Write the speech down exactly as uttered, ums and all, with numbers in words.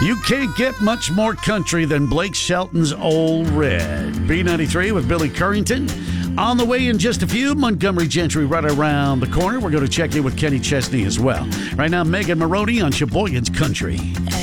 You can't get much more country than Blake Shelton's Old Red. B ninety-three with Billy Currington. On the way in just a few, Montgomery Gentry right around the corner. We're going to check in with Kenny Chesney as well. Right now, Megan Maroney on Sheboygan's Country.